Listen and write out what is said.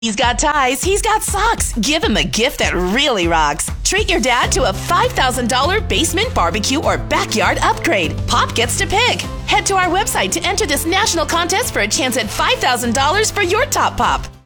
He's got ties, he's got socks. Give him a gift that really rocks. Treat your dad to a $5,000 basement barbecue or backyard upgrade. Pop gets to pick. Head to our website to enter this national contest for a chance at $5,000 for your top pop.